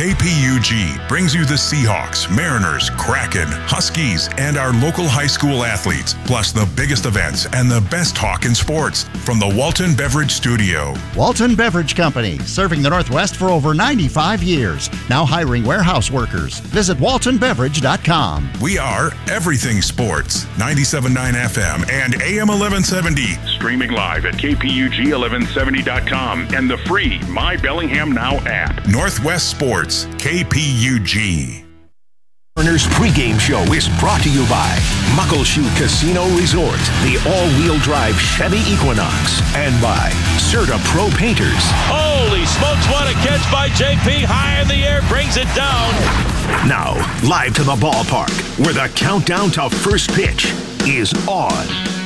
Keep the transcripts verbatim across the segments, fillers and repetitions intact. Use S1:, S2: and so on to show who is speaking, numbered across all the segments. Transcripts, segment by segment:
S1: K P U G brings you the Seahawks, Mariners, Kraken, Huskies, and our local high school athletes, plus the biggest events and the best talk in sports from the Walton Beverage Studio.
S2: Walton Beverage Company, serving the Northwest for over ninety-five years. Now hiring warehouse workers. Visit walton beverage dot com.
S1: We are Everything Sports, ninety-seven point nine F M and A M eleven seventy. Streaming live at K P U G eleven seventy dot com and the free My Bellingham Now app. Northwest Sports, K P U G.
S3: Mariners pregame show is brought to you by Muckleshoot Casino Resort, the all-wheel drive Chevy Equinox, and by Serta Pro Painters.
S4: Holy smokes, what a catch by J P. High in the air, brings it down.
S3: Now, live to the ballpark, where the countdown to first pitch is on.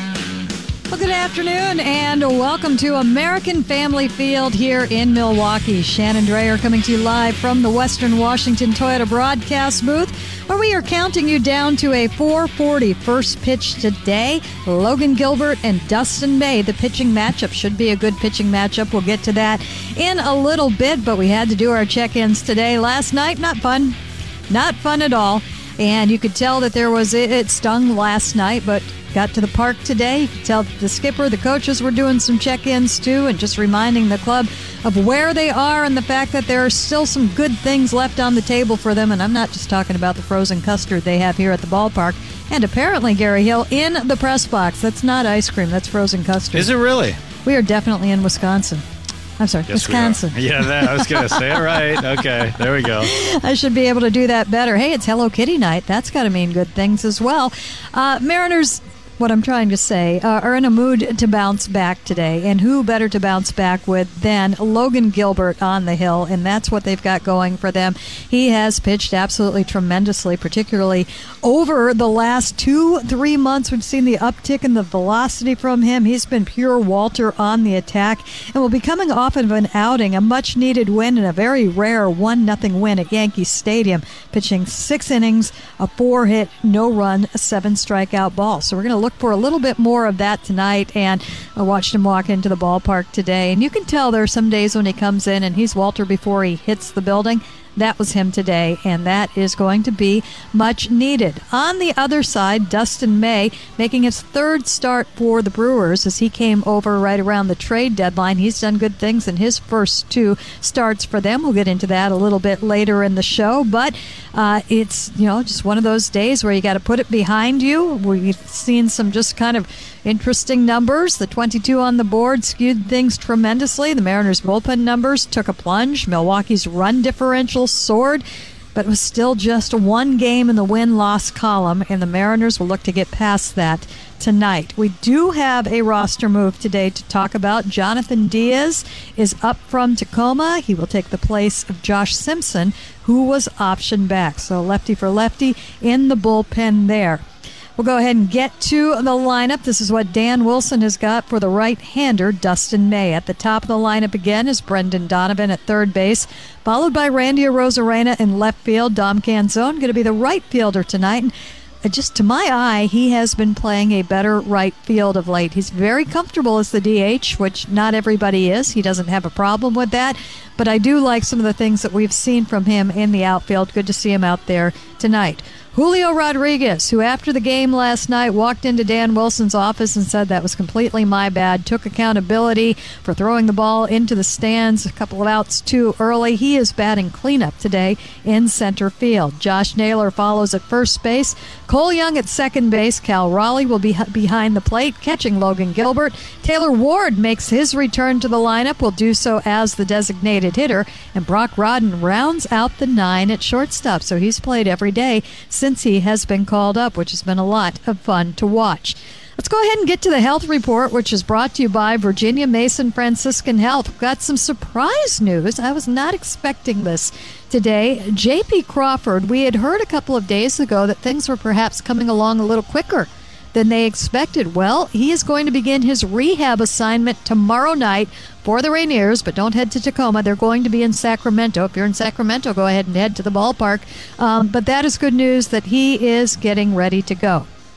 S5: Well, good afternoon, and welcome to American Family Field here in Milwaukee. Shannon Dreyer coming to you live from the Western Washington Toyota broadcast booth, where we are counting you down to a four forty first pitch today. Logan Gilbert and Dustin May, the pitching matchup. Should be a good pitching matchup. We'll get to that in a little bit, but we had to do our check-ins today. Last night, not fun. Not fun at all. And you could tell that there was, it, it stung last night, but got to the park today. You could tell that the skipper, the coaches were doing some check-ins too, and just reminding the club of where they are and the fact that there are still some good things left on the table for them. And I'm not just talking about the frozen custard they have here at the ballpark. And apparently, Gary Hill, in the press box. That's not ice cream, that's frozen custard.
S6: Is it really?
S5: We are definitely in Wisconsin. I'm sorry,
S6: yes,
S5: Wisconsin.
S6: Yeah, that, I was going to say it right. Okay, there we go.
S5: I should be able to do that better. Hey, it's Hello Kitty night. That's got to mean good things as well. Uh, Mariners, what I'm trying to say, uh, are in a mood to bounce back today. And who better to bounce back with than Logan Gilbert on the hill? And that's what they've got going for them. He has pitched absolutely tremendously, particularly over the last two, three months. We've seen the uptick in the velocity from him. He's been pure Walter on the attack and will be coming off of an outing, a much-needed win and a very rare one nothing win at Yankee Stadium, pitching six innings, a four-hit, no-run, a seven-strikeout ball. So we're going to look for a little bit more of that tonight, and I watched him walk into the ballpark today, and you can tell there are some days when he comes in and he's Walter before he hits the building. That was him today, and that is going to be much needed. On the other side, Dustin May making his third start for the Brewers as he came over right around the trade deadline. He's done good things in his first two starts for them. We'll get into that a little bit later in the show, but uh, it's, you know, just one of those days where you got to put it behind you. We've seen some just kind of interesting numbers. The twenty-two on the board skewed things tremendously. The Mariners' bullpen numbers took a plunge. Milwaukee's run differential soared, but it was still just one game in the win-loss column, and the Mariners will look to get past that tonight. We do have a roster move today to talk about. Jonathan Diaz is up from Tacoma. He will take the place of Josh Simpson, who was optioned back. So lefty for lefty in the bullpen there. We'll go ahead and get to the lineup. This is what Dan Wilson has got for the right-hander, Dustin May. At the top of the lineup again is Brendan Donovan at third base, followed by Randy Arozarena in left field. Dom Canzone going to be the right fielder tonight. And just to my eye, he has been playing a better right field of late. He's very comfortable as the D H, which not everybody is. He doesn't have a problem with that. But I do like some of the things that we've seen from him in the outfield. Good to see him out there tonight. Julio Rodriguez, who after the game last night walked into Dan Wilson's office and said that was completely my bad, took accountability for throwing the ball into the stands a couple of outs too early. He is batting cleanup today in center field. Josh Naylor follows at first base. Cole Young at second base. Cal Raleigh will be behind the plate, catching Logan Gilbert. Taylor Ward makes his return to the lineup, will do so as the designated hitter. And Brock Rodden rounds out the nine at shortstop. So he's played every day since since he has been called up, which has been a lot of fun to watch. Let's go ahead and get to the health report, which is brought to you by Virginia Mason Franciscan Health. We've got some surprise news. I was not expecting this today. J P Crawford, we had heard a couple of days ago that things were perhaps coming along a little quicker than they expected. Well, he is going to begin his rehab assignment tomorrow night for the Rainiers, but don't head to Tacoma. They're going to be in Sacramento. If you're in Sacramento, go ahead and head to the ballpark. Um, but that is good news that he is getting ready to go.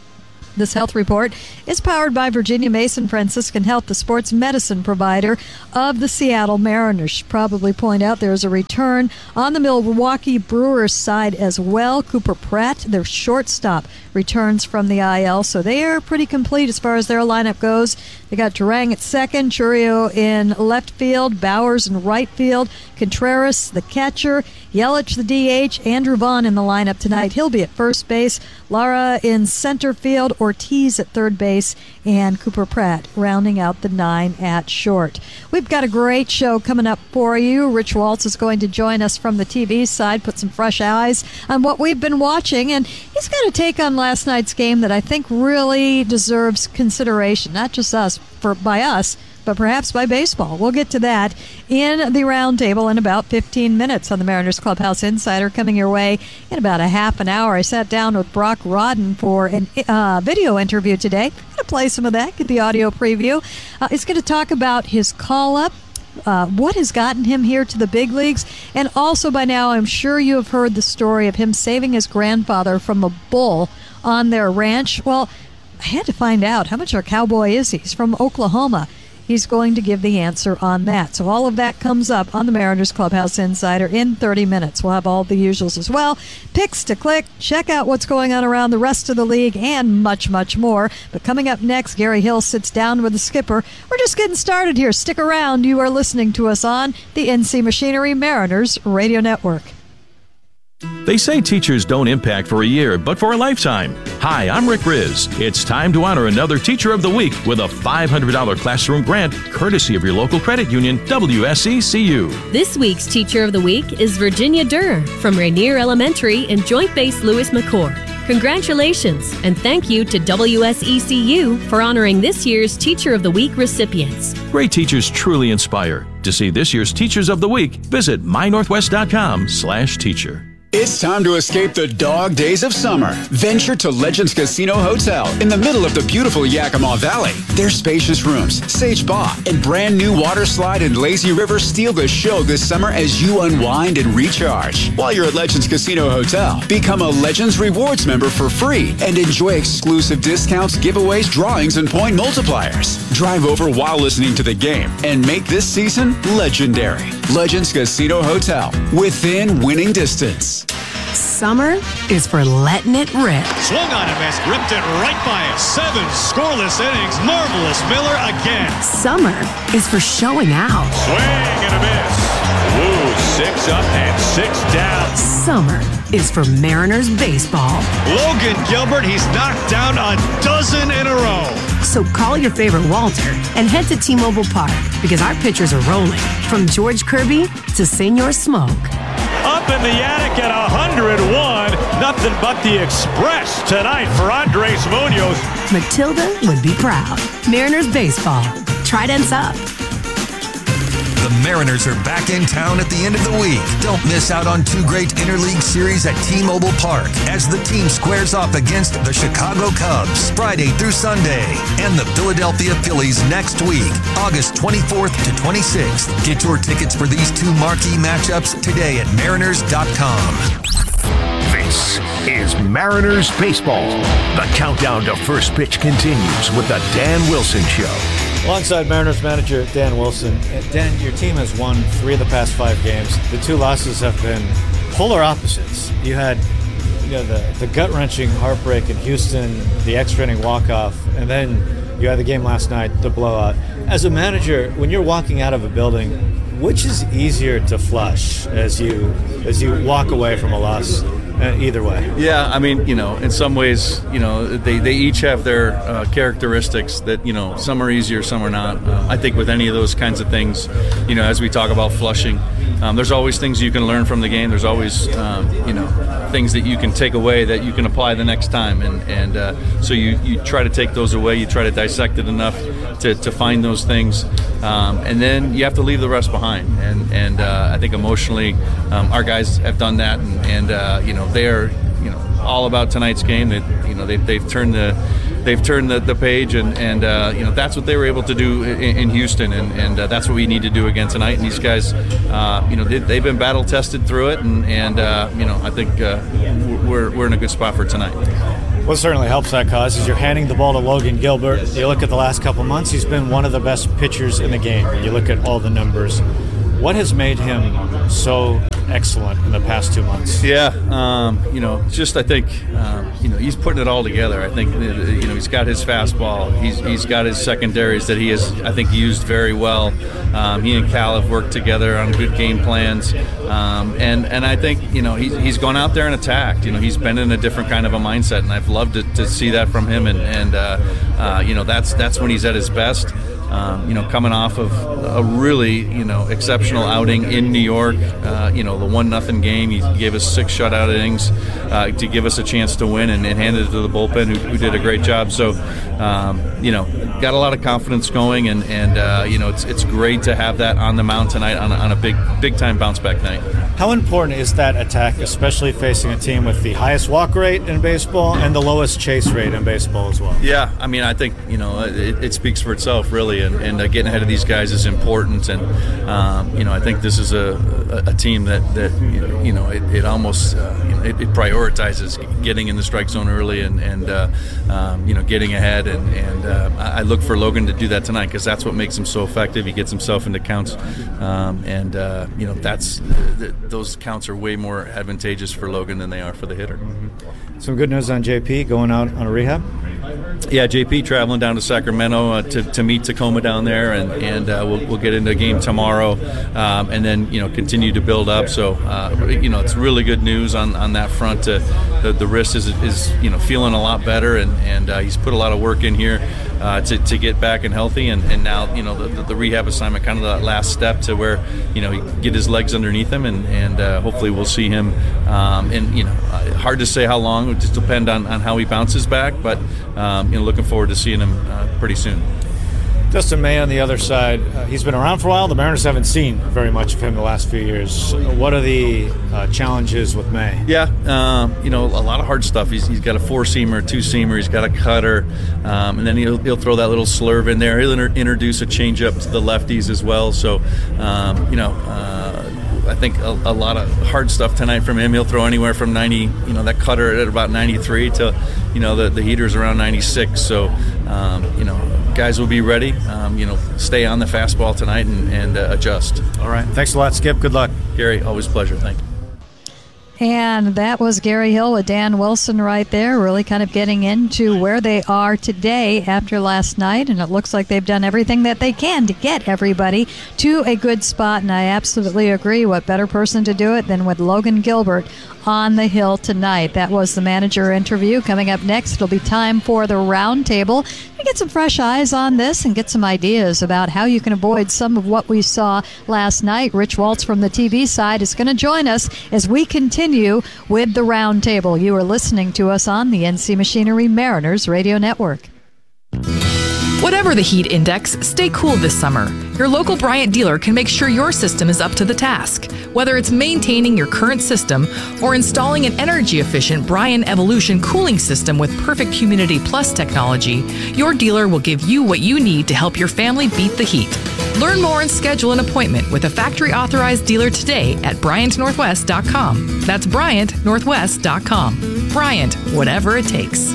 S5: This health report is powered by Virginia Mason Franciscan Health, the sports medicine provider of the Seattle Mariners. Should probably point out there is a return on the Milwaukee Brewers side as well. Cooper Pratt, their shortstop, returns from the I L, so they are pretty complete as far as their lineup goes. They got Turang at second, Churio in left field, Bowers in right field, Contreras the catcher, Yelich the D H, Andrew Vaughn in the lineup tonight. He'll be at first base, Lara in center field, Ortiz at third base, and Cooper Pratt rounding out the nine at short. We've got a great show coming up for you. Rich Waltz is going to join us from the T V side, put some fresh eyes on what we've been watching, and he's got a take on last night's game that I think really deserves consideration, not just us, for by us, but perhaps by baseball. We'll get to that in the roundtable in about fifteen minutes on the Mariners Clubhouse Insider, coming your way in about a half an hour. I sat down with Brock Rodden for a uh, video interview today. I'm going to play some of that, get the audio preview. Uh, he's going to talk about his call-up, Uh, what has gotten him here to the big leagues, and also by now I'm sure you have heard the story of him saving his grandfather from a bull on their ranch. Well, I had to find out, how much of a cowboy is he? He's from Oklahoma. He's going to give the answer on that. So all of that comes up on the Mariners Clubhouse Insider in thirty minutes. We'll have all the usuals as well. Picks to click, check out what's going on around the rest of the league, and much, much more. But coming up next, Gary Hill sits down with the skipper. We're just getting started here. Stick around. You are listening to us on the N C Machinery Mariners Radio Network.
S4: They say teachers don't impact for a year, but for a lifetime. Hi, I'm Rick Riz. It's time to honor another Teacher of the Week with a five hundred dollars classroom grant, courtesy of your local credit union, W S E C U.
S7: This week's Teacher of the Week is Virginia Durr from Rainier Elementary in Joint Base Lewis McChord. Congratulations, and thank you to W S E C U for honoring this year's Teacher of the Week recipients.
S4: Great teachers truly inspire. To see this year's Teachers of the Week, visit my northwest dot com slash teacher.
S8: It's time to escape the dog days of summer. Venture to Legends Casino Hotel in the middle of the beautiful Yakima Valley. Their spacious rooms, sage spa, and brand new water slide and lazy river steal the show this summer as you unwind and recharge. While you're at Legends Casino Hotel, become a Legends Rewards member for free and enjoy exclusive discounts, giveaways, drawings, and point multipliers. Drive over while listening to the game and make this season legendary. Legends Casino Hotel, within winning distance.
S9: Summer is for letting it rip.
S10: Swung on and miss, ripped it right by him. Seven scoreless innings. Marvelous Miller again.
S9: Summer is for showing out.
S10: Swing and a miss. Woo, six up and six down.
S9: Summer is for Mariners baseball.
S10: Logan Gilbert, he's knocked down a dozen in a row.
S9: So call your favorite Walter and head to T-Mobile Park because our pitchers are rolling. From George Kirby to Senor Smoke.
S10: Up in the attic at one oh one. Nothing but the express tonight for Andres Munoz.
S9: Matilda would be proud. Mariners baseball. Trident's up.
S11: The Mariners are back in town at the end of the week. Don't miss out on two great interleague series at T-Mobile Park as the team squares off against the Chicago Cubs Friday through Sunday and the Philadelphia Phillies next week, August twenty-fourth to twenty-sixth. Get your tickets for these two marquee matchups today at mariners dot com.
S3: This is Mariners Baseball. The countdown to first pitch continues with the Dan Wilson Show.
S6: Alongside Mariners manager Dan Wilson. Dan, your team has won three of the past five games. The two losses have been polar opposites. You had you know, the, the gut-wrenching heartbreak in Houston, the extra inning walk-off, and then you had the game last night, the blowout. As a manager, when you're walking out of a building, which is easier to flush as you as you walk away from a loss? Uh, either way.
S12: Yeah, I mean, you know, in some ways, you know, they, they each have their uh, characteristics that, you know, some are easier, some are not. Uh, I think with any of those kinds of things, you know, as we talk about flushing, um, there's always things you can learn from the game. There's always, um, you know, things that you can take away that you can apply the next time. And, and uh, so you, you try to take those away. You try to dissect it enough to, to find those things. Um, and then you have to leave the rest behind. And, and uh, I think emotionally, um, our guys have done that. And, and uh, you know, they're, you know, all about tonight's game. That, you know, they've they've turned the they've turned the, the page, and and uh, you know, that's what they were able to do in, in Houston, and and uh, that's what we need to do again tonight. And these guys, uh, you know, they, they've been battle tested through it, and and uh, you know, I think uh, we're we're in a good spot for tonight.
S6: What certainly helps that cause is you're handing the ball to Logan Gilbert. You look at the last couple months, he's been one of the best pitchers in the game. You look at all the numbers. What has made him so excellent in the past two months?
S12: Yeah, um, you know, just I think, um, you know, he's putting it all together. I think, you know, he's got his fastball. He's he's got his secondaries that he has, I think, used very well. Um, he and Cal have worked together on good game plans. Um, and, and I think, you know, he's, he's gone out there and attacked. You know, he's been in a different kind of a mindset, and I've loved to, to see that from him. And, and uh, uh, you know, that's that's when he's at his best. Um, you know, coming off of a really, you know, exceptional outing in New York, uh, you know, the one nothing game, he gave us six shutout innings uh, to give us a chance to win, and, and handed it to the bullpen, who, who did a great job. So, um, you know, got a lot of confidence going, and, and uh, you know, it's it's great to have that on the mound tonight on a, on a big big time bounce back night.
S6: How important is that attack, especially facing a team with the highest walk rate in baseball and the lowest chase rate in baseball as well?
S12: Yeah, I mean, I think, you know, it, it speaks for itself, really, and, and uh, getting ahead of these guys is important. And, um, you know, I think this is a, a, a team that, that, you know, it, it almost, uh, you know, it, it prioritizes getting in the strike zone early and, and uh, um, you know, getting ahead. And, and uh, I look for Logan to do that tonight, because that's what makes him so effective. He gets himself into counts, um, and, uh, you know, that's the, those counts are way more advantageous for Logan than they are for the hitter.
S6: Mm-hmm. Some good news on J P going out on a rehab?
S12: Yeah, J P traveling down to Sacramento uh, to, to meet Tacoma down there, and, and uh, we'll, we'll get into a game tomorrow, um, and then, you know, continue to build up. So, uh, you know, it's really good news on, on that front. Uh, the, the wrist is, is, you know, feeling a lot better, and, and uh, he's put a lot of work in here uh, to, to get back and healthy, and, and now, you know, the, the rehab assignment, kind of that last step to where, you know, he get his legs underneath him, and, and uh, hopefully we'll see him, um, and, you know, uh, hard to say how long. It would just depend on, on how he bounces back, but, um, you know, looking forward to seeing him uh, pretty soon.
S6: Dustin May on the other side, uh, he's been around for a while. The Mariners haven't seen very much of him the last few years. What are the uh, challenges with May?
S12: Yeah, um, you know, a lot of hard stuff. He's, he's got a four-seamer, two-seamer, he's got a cutter, um, and then he'll, he'll throw that little slurve in there. He'll inter- introduce a changeup to the lefties as well. So, um, you know, uh, I think a, a lot of hard stuff tonight from him. He'll throw anywhere from ninety, you know, that cutter at about ninety-three to, you know, the, the heaters around ninety-six. So, um, you know, guys will be ready, um, you know, stay on the fastball tonight and, and uh, adjust.
S6: All right. Thanks a lot, Skip. Good luck.
S12: Gary, always a pleasure. Thank you.
S5: And that was Gary Hill with Dan Wilson right there, really kind of getting into where they are today after last night. And it looks like they've done everything that they can to get everybody to a good spot. And I absolutely agree. What better person to do it than with Logan Gilbert on the hill tonight? That was the manager interview. Coming up next, it'll be time for the roundtable. We get some fresh eyes on this and get some ideas about how you can avoid some of what we saw last night. Rich Waltz from the T V side is going to join us as we continue with the roundtable. You are listening to us on the N C Machinery Mariners Radio Network.
S13: Whatever the heat index, stay cool this summer. Your local Bryant dealer can make sure your system is up to the task. Whether it's maintaining your current system or installing an energy-efficient Bryant Evolution cooling system with Perfect Humidity Plus technology, your dealer will give you what you need to help your family beat the heat. Learn more and schedule an appointment with a factory-authorized dealer today at Bryant Northwest dot com. That's Bryant Northwest dot com. Bryant, whatever it takes.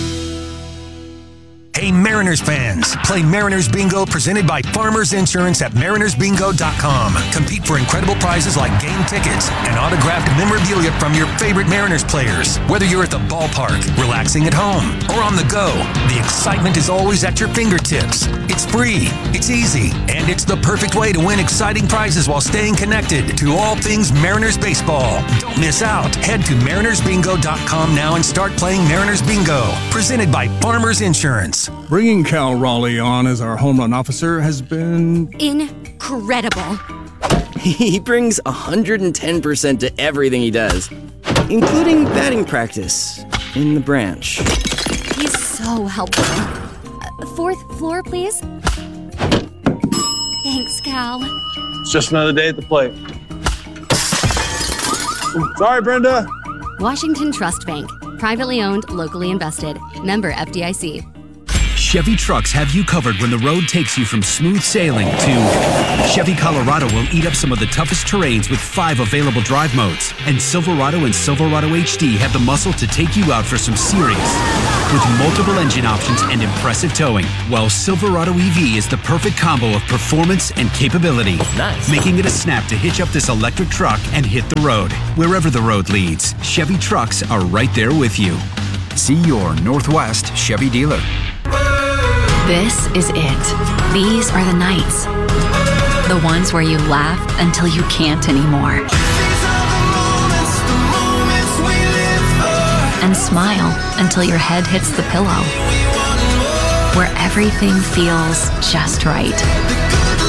S11: Hey Mariners fans, play Mariners Bingo presented by Farmers Insurance at Mariners Bingo dot com. Compete for incredible prizes like game tickets and autographed memorabilia from your favorite Mariners players. Whether you're at the ballpark, relaxing at home, or on the go, the excitement is always at your fingertips. It's free, it's easy, and it's the perfect way to win exciting prizes while staying connected to all things Mariners baseball. Don't miss out. Head to Mariners Bingo dot com now and start playing Mariners Bingo, presented by Farmers Insurance.
S14: Bringing Cal Raleigh on as our home run officer has been
S15: incredible. He brings one hundred ten percent to everything he does, including batting practice in the branch.
S16: He's so helpful. Uh, fourth floor, please. Thanks, Cal.
S17: It's just another day at the plate. Sorry, Brenda.
S16: Washington Trust Bank. Privately owned, locally invested. Member F D I C.
S18: Chevy trucks have you covered when the road takes you from smooth sailing to Chevy Colorado will eat up some of the toughest terrains with five available drive modes. And Silverado and Silverado H D have the muscle to take you out for some serious with multiple engine options and impressive towing. While Silverado E V is the perfect combo of performance and capability. Nice. Making it a snap to hitch up this electric truck and hit the road. Wherever the road leads, Chevy trucks are right there with you. See your Northwest Chevy dealer.
S19: This is it. These are the nights. The ones where you laugh until you can't anymore. And smile until your head hits the pillow. Where everything feels just right.